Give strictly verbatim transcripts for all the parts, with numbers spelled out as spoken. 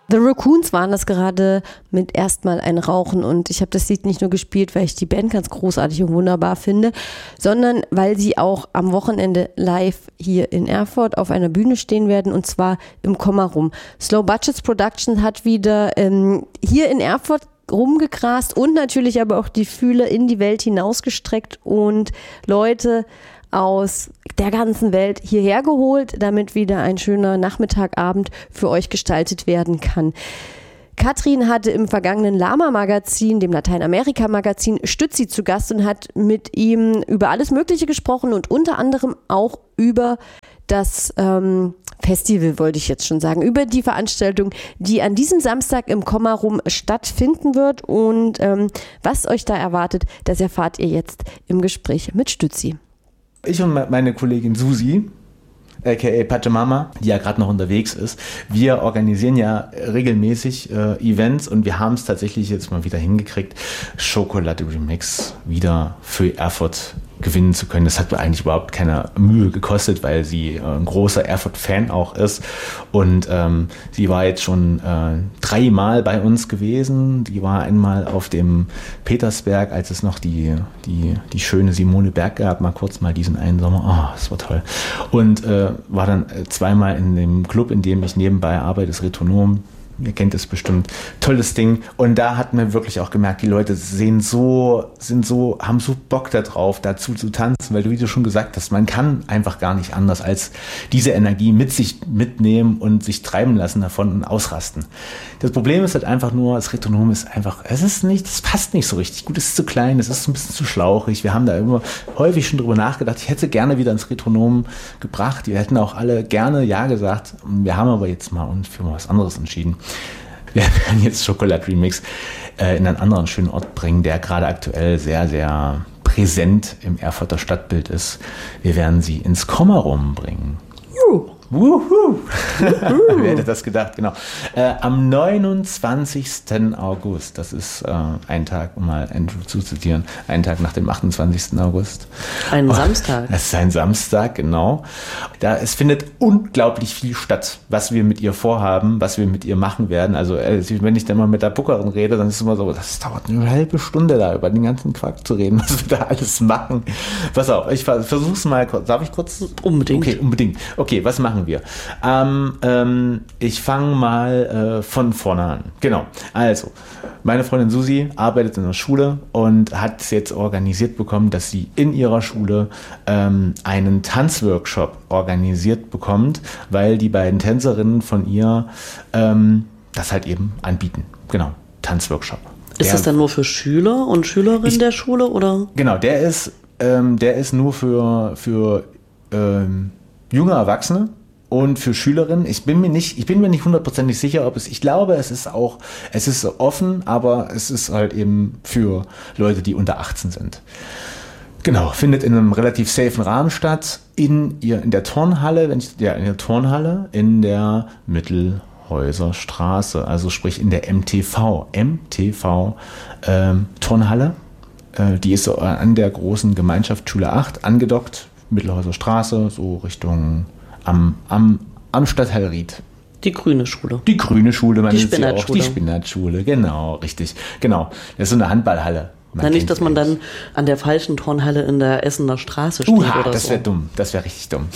The Raccoons waren das gerade mit erstmal ein Rauchen und ich habe das Lied nicht nur gespielt, weil ich die Band ganz großartig und wunderbar finde, sondern weil sie auch am Wochenende live hier in Erfurt auf einer Bühne stehen werden und zwar im Kommarum. Slow Budgets Production hat wieder ähm, hier in Erfurt rumgegrast und natürlich aber auch die Fühler in die Welt hinausgestreckt und Leute aus der ganzen Welt hierher geholt, damit wieder ein schöner Nachmittagabend für euch gestaltet werden kann. Katrin hatte im vergangenen Lama-Magazin, dem Lateinamerika-Magazin, Stützi zu Gast und hat mit ihm über alles Mögliche gesprochen und unter anderem auch über das ähm, Festival, wollte ich jetzt schon sagen, über die Veranstaltung, die an diesem Samstag im Kommarum stattfinden wird und ähm, was euch da erwartet, das erfahrt ihr jetzt im Gespräch mit Stützi. Ich und meine Kollegin Susi, aka Pachamama, die ja gerade noch unterwegs ist, wir organisieren ja regelmäßig äh, Events und wir haben es tatsächlich jetzt mal wieder hingekriegt, Schokolaterie Mix wieder für Erfurt gewinnen zu können. Das hat eigentlich überhaupt keine Mühe gekostet, weil sie äh, ein großer Erfurt-Fan auch ist und ähm, sie war jetzt schon äh, dreimal bei uns gewesen. Die war einmal auf dem Petersberg, als es noch die, die, die schöne Simone Berg gab, mal kurz mal diesen einen Sommer. Oh, das war toll. Und äh, war dann zweimal in dem Club, in dem ich nebenbei arbeite, das Retronom. Ihr kennt es bestimmt. Tolles Ding. Und da hat man wirklich auch gemerkt, die Leute sehen so, sind so, haben so Bock da drauf, dazu zu tanzen, weil du, wie du schon gesagt hast, man kann einfach gar nicht anders als diese Energie mit sich mitnehmen und sich treiben lassen davon und ausrasten. Das Problem ist halt einfach nur, das Retronom ist einfach, es ist nicht, es passt nicht so richtig gut, es ist zu klein, es ist ein bisschen zu schlauchig. Wir haben da immer häufig schon drüber nachgedacht, ich hätte gerne wieder ins Retronom gebracht. Wir hätten auch alle gerne Ja gesagt. Wir haben aber jetzt mal uns für was anderes entschieden. Wir werden jetzt Schokolaterie Mix äh, in einen anderen schönen Ort bringen, der gerade aktuell sehr, sehr präsent im Erfurter Stadtbild ist. Wir werden sie ins Kommarum bringen. Juhu. Wuhu. Wer hätte das gedacht, genau. Äh, am neunundzwanzigsten August, das ist äh, ein Tag, um mal Andrew zu zitieren, ein Tag nach dem achtundzwanzigsten August. Ein oh, Samstag. Es ist ein Samstag, genau. Da, es findet unglaublich viel statt, was wir mit ihr vorhaben, was wir mit ihr machen werden. Also äh, wenn ich dann mal mit der Bookerin rede, dann ist es immer so, das dauert eine halbe Stunde da, über den ganzen Quark zu reden, was wir da alles machen. Pass auf, ich versuche es mal kurz. Darf ich kurz? Unbedingt. Okay, unbedingt. Okay, was machen wir? Ähm, ähm, ich fange mal äh, von vorne an. Genau. Also, meine Freundin Susi arbeitet in der Schule und hat es jetzt organisiert bekommen, dass sie in ihrer Schule ähm, einen Tanzworkshop organisiert bekommt, weil die beiden Tänzerinnen von ihr ähm, das halt eben anbieten. Genau, Tanzworkshop. Ist der, das dann nur für Schüler und Schülerinnen ich, der Schule, oder? Genau, der ist, ähm, der ist nur für, für ähm, junge Erwachsene und für Schülerinnen. Ich bin mir nicht, ich bin mir nicht hundertprozentig sicher, ob es, ich glaube, es ist auch, es ist offen, aber es ist halt eben für Leute, die unter achtzehn sind. Genau, findet in einem relativ safen Rahmen statt, in ihr, in der Turnhalle, wenn ich, ja, in der Turnhalle, in der Mittelhäuser Straße, also sprich in der M T V, M T V ähm, Turnhalle, äh, die ist so an der großen Gemeinschaft Schule acht angedockt, Mittelhäuser Straße, so Richtung am, am, am Stadtteil Ried. Die grüne Schule. Die grüne Schule, man die nennt sie auch. Spinatschule. Die Spinatschule, genau, richtig. Genau, das ist so eine Handballhalle. Na, nicht, dass man dann an der falschen Turnhalle in der Essener Straße steht Uha, oder das so. wäre dumm, das wäre richtig dumm.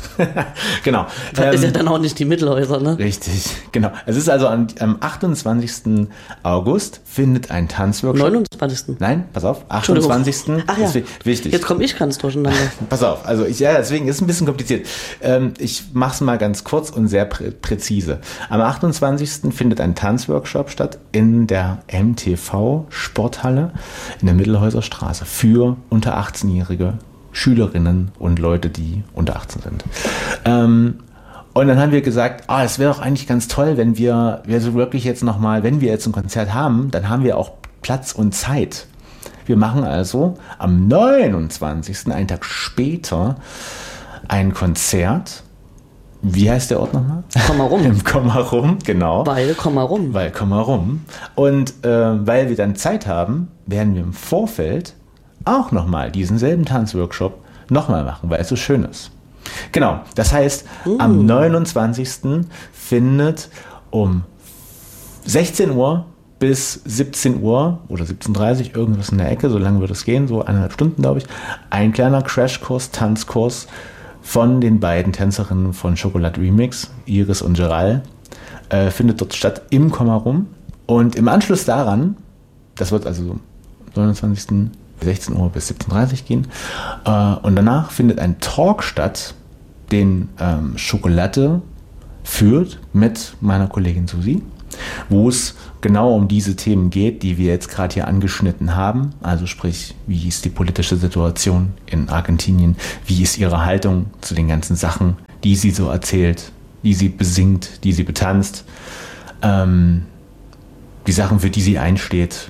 Genau. Das ähm, ist ja dann auch nicht die Mittelhäuser, ne? Richtig, genau. Es ist also am, am achtundzwanzigsten August findet ein Tanzworkshop. neunundzwanzigsten Nein, pass auf, achtundzwanzigsten Ach ja, ist wichtig. Jetzt komme ich ganz durcheinander. Pass auf, also ich, ja, deswegen ist es ein bisschen kompliziert. Ähm, ich mache es mal ganz kurz und sehr prä- präzise. Am achtundzwanzigsten findet ein Tanzworkshop statt in der M T V Sporthalle in der Mittelhäuser Straße für unter achtzehnjährige Schülerinnen und Leute, die unter achtzehn sind. Ähm, und dann haben wir gesagt, ah, es wäre doch eigentlich ganz toll, wenn wir, wir so wirklich jetzt nochmal, wenn wir jetzt ein Konzert haben, dann haben wir auch Platz und Zeit. Wir machen also am neunundzwanzigsten, einen Tag später, ein Konzert. Wie heißt der Ort nochmal? Kommarum. Im Kommarum, genau. Weil Kommarum. Weil Kommarum. Und äh, weil wir dann Zeit haben, werden wir im Vorfeld auch nochmal diesen selben Tanzworkshop nochmal machen, weil es so schön ist. Genau, das heißt, uh. am neunundzwanzigsten findet um sechzehn Uhr bis siebzehn Uhr oder siebzehn Uhr dreißig, irgendwas in der Ecke, so lange wird es gehen, so eineinhalb Stunden, glaube ich. Ein kleiner Crashkurs, Tanzkurs von den beiden Tänzerinnen von Chocolat Remix, Iris und Geral, äh, findet dort statt im Kommarum. Und im Anschluss daran, das wird also neunundzwanzigsten sechzehn Uhr bis siebzehn Uhr dreißig gehen, äh, und danach findet ein Talk statt, den ähm, Schokolade führt mit meiner Kollegin Susi, wo es genau um diese Themen geht, die wir jetzt gerade hier angeschnitten haben. Also sprich, wie ist die politische Situation in Argentinien, wie ist ihre Haltung zu den ganzen Sachen, die sie so erzählt, die sie besingt, die sie betanzt, ähm, die Sachen, für die sie einsteht.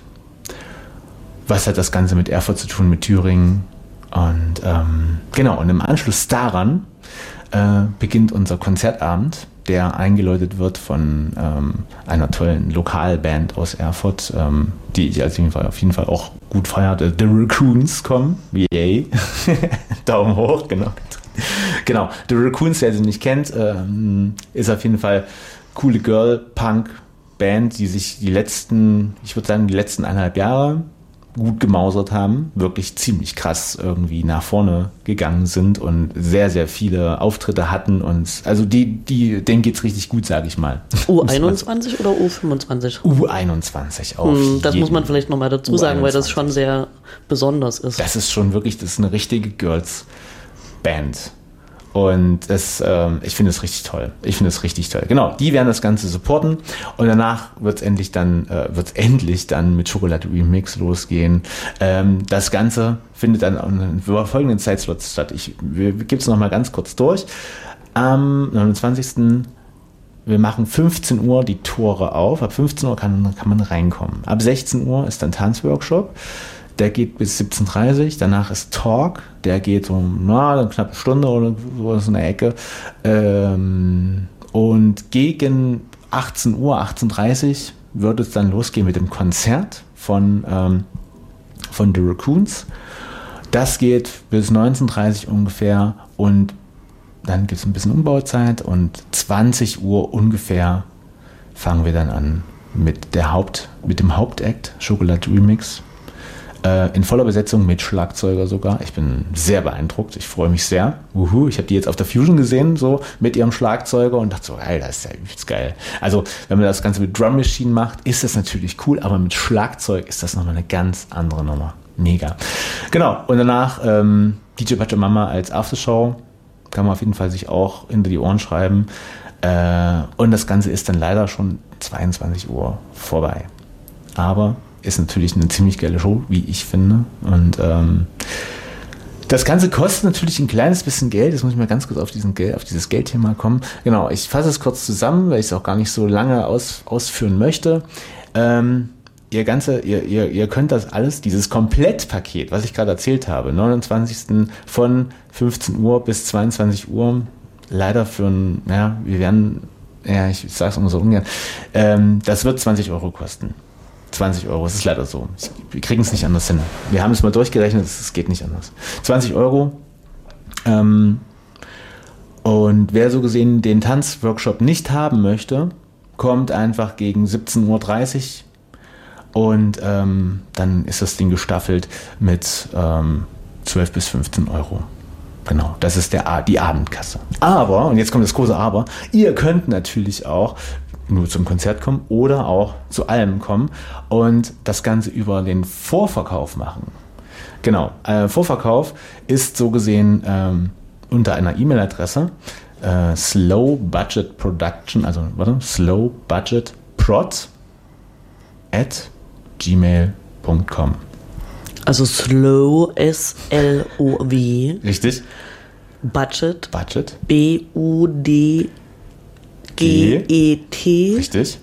Was hat das Ganze mit Erfurt zu tun, mit Thüringen? Und ähm, genau, und im Anschluss daran äh, beginnt unser Konzertabend, der eingeläutet wird von ähm, einer tollen Lokalband aus Erfurt, ähm, die ich auf jeden Fall, auf jeden Fall auch gut feierte. The Raccoons kommen. Yay. Daumen hoch, genau. Genau, The Raccoons, wer sie nicht kennt, ähm, ist auf jeden Fall coole Girl-Punk-Band, die sich die letzten, ich würde sagen, die letzten eineinhalb Jahre gut gemausert haben, wirklich ziemlich krass irgendwie nach vorne gegangen sind und sehr, sehr viele Auftritte hatten und also die, die, denen geht's richtig gut, sage ich mal. U einundzwanzig oder U fünfundzwanzig? U einundzwanzig auch. Hm, das muss man vielleicht nochmal dazu sagen, weil das schon sehr besonders ist. Das ist schon wirklich, das ist eine richtige Girls-Band. Und es, ähm, ich finde es richtig toll. Ich finde es richtig toll. Genau, die werden das Ganze supporten. Und danach wird es endlich dann, äh, wird's endlich dann mit Chocolate Remix losgehen. Ähm, das Ganze findet dann in folgenden Zeitslots statt. Ich gebe es nochmal ganz kurz durch. Am neunundzwanzigsten Wir machen fünfzehn Uhr die Tore auf. Ab fünfzehn Uhr kann, kann man reinkommen. Ab sechzehn Uhr ist dann Tanzworkshop. Der geht bis siebzehn Uhr dreißig, danach ist Talk, der geht um na, eine knappe Stunde oder sowas in der Ecke. Ähm, und gegen achtzehn Uhr, achtzehn Uhr dreißig wird es dann losgehen mit dem Konzert von, ähm, von The Raccoons. Das geht bis neunzehn Uhr dreißig ungefähr und dann gibt es ein bisschen Umbauzeit und zwanzig Uhr ungefähr fangen wir dann an mit, der Haupt, mit dem Hauptakt, Chocolate Remix. In voller Besetzung mit Schlagzeuger sogar. Ich bin sehr beeindruckt. Ich freue mich sehr. Uhu, ich habe die jetzt auf der Fusion gesehen, so mit ihrem Schlagzeuger und dachte so, ey, das ist ja übelst geil. Also, wenn man das Ganze mit Drum Machine macht, ist das natürlich cool, aber mit Schlagzeug ist das nochmal eine ganz andere Nummer. Mega. Genau. Und danach ähm, D J Pachamama als Aftershow. Kann man auf jeden Fall sich auch hinter die Ohren schreiben. Äh, und das Ganze ist dann leider schon zweiundzwanzig Uhr vorbei. Aber ist natürlich eine ziemlich geile Show, wie ich finde. Und ähm, das Ganze kostet natürlich ein kleines bisschen Geld. Jetzt muss ich mal ganz kurz auf, diesen Geld, auf dieses Geldthema kommen. Genau, ich fasse es kurz zusammen, weil ich es auch gar nicht so lange aus, ausführen möchte. Ähm, ihr, ganze, ihr, ihr, ihr könnt das alles, dieses Komplettpaket, was ich gerade erzählt habe, neunundzwanzigsten von fünfzehn Uhr bis zweiundzwanzig Uhr, leider für ein, ja, wir werden, ja, ich sage es immer so ungern, ähm, das wird zwanzig Euro kosten. zwanzig Euro, es ist leider so. Wir kriegen es nicht anders hin. Wir haben es mal durchgerechnet, es geht nicht anders. zwanzig Euro. Ähm, und wer so gesehen den Tanzworkshop nicht haben möchte, kommt einfach gegen siebzehn Uhr dreißig und ähm, dann ist das Ding gestaffelt mit ähm, zwölf bis fünfzehn Euro. Genau, das ist der, die Abendkasse. Aber, und jetzt kommt das große Aber, ihr könnt natürlich auch nur zum Konzert kommen oder auch zu allem kommen und das Ganze über den Vorverkauf machen. Genau, äh, Vorverkauf ist so gesehen ähm, unter einer E-Mail-Adresse äh, Slow Budget Production, also warte, Slow Budget Prod at gmail punkt com. Also Slow, S L O W. Richtig. Budget. Budget. B U D G E T. Richtig.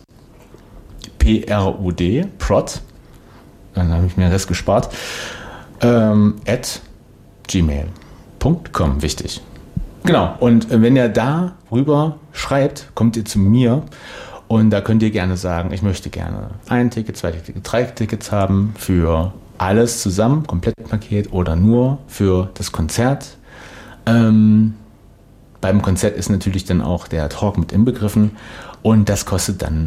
P R U D, Prod. Dann habe ich mir den Rest gespart. Ähm, at gmail punkt com, wichtig. Genau, und wenn ihr da rüber schreibt, kommt ihr zu mir und da könnt ihr gerne sagen, ich möchte gerne ein Ticket, zwei Ticket, drei Tickets haben für alles zusammen, Komplettpaket oder nur für das Konzert. Ähm, Beim Konzert ist natürlich dann auch der Talk mit inbegriffen und das kostet dann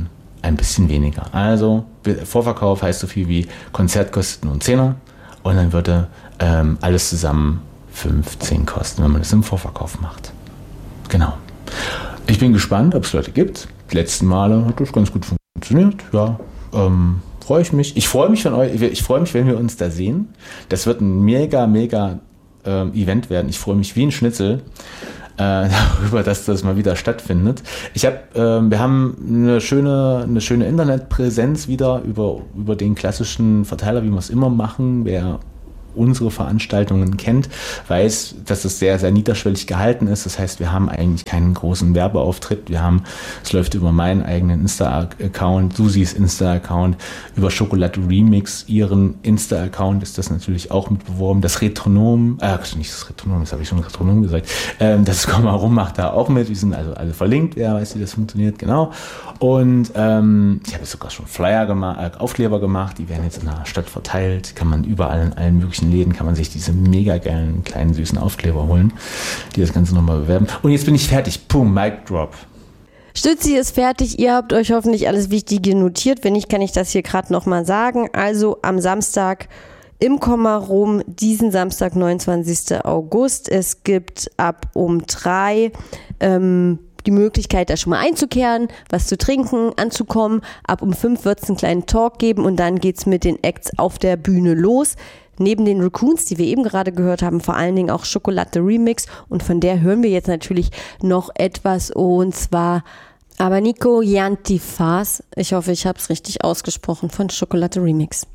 ein bisschen weniger. Also Vorverkauf heißt so viel wie Konzert kostet nur einen Zehner und dann würde ähm, alles zusammen fünfzehn kosten, wenn man das im Vorverkauf macht. Genau. Ich bin gespannt, ob es Leute gibt. Die letzten Male hat das ganz gut funktioniert. Ja, ähm, freue ich mich. Ich freue mich von euch. Ich freue mich, wenn wir uns da sehen. Das wird ein mega, mega ähm, Event werden. Ich freue mich wie ein Schnitzel äh, darüber, dass das mal wieder stattfindet. Ich habe, äh, wir haben eine schöne, eine schöne Internetpräsenz wieder über über den klassischen Verteiler, wie wir es immer machen. Wer unsere Veranstaltungen kennt, weiß, dass es sehr, sehr niederschwellig gehalten ist. Das heißt, wir haben eigentlich keinen großen Werbeauftritt. Wir haben, es läuft über meinen eigenen Insta-Account, Susis Insta-Account, über Schokolade Remix, ihren Insta-Account ist das natürlich auch mit beworben. Das Retronom, äh, nicht das Retronom, das habe ich schon Retronom gesagt, ähm, das Komm mal rum macht da auch mit. Wir sind also alle verlinkt, wer weiß, wie das funktioniert, genau. Und ähm, ich habe sogar schon Flyer gemacht, äh, Aufkleber gemacht, die werden jetzt in der Stadt verteilt, kann man überall in allen möglichen Läden kann man sich diese mega geilen, kleinen, süßen Aufkleber holen, die das Ganze nochmal bewerben. Und jetzt bin ich fertig. Pum, Mic Drop. Stützi ist fertig. Ihr habt euch hoffentlich alles Wichtige notiert. Wenn nicht, kann ich das hier gerade nochmal sagen. Also am Samstag im Komma rum, diesen Samstag, neunundzwanzigsten August. Es gibt ab um drei ähm, die Möglichkeit, da schon mal einzukehren, was zu trinken, anzukommen. Ab um fünf wird es einen kleinen Talk geben und dann geht es mit den Acts auf der Bühne los. Neben den Raccoons, die wir eben gerade gehört haben, vor allen Dingen auch Schokolade Remix und von der hören wir jetzt natürlich noch etwas und zwar Abanico Yantifas. Ich hoffe, ich habe es richtig ausgesprochen, von Schokolade Remix.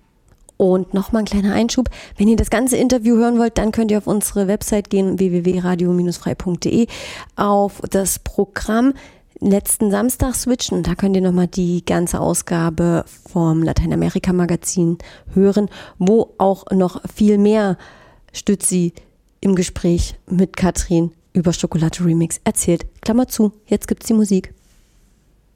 Und nochmal ein kleiner Einschub, wenn ihr das ganze Interview hören wollt, dann könnt ihr auf unsere Website gehen, w w w punkt radio Bindestrich frei punkt d e, auf das Programm letzten Samstag switchen und da könnt ihr nochmal die ganze Ausgabe vom Lateinamerika-Magazin hören, wo auch noch viel mehr Stützi im Gespräch mit Katrin über Schokolade Remix erzählt. Klammer zu, jetzt gibt's die Musik.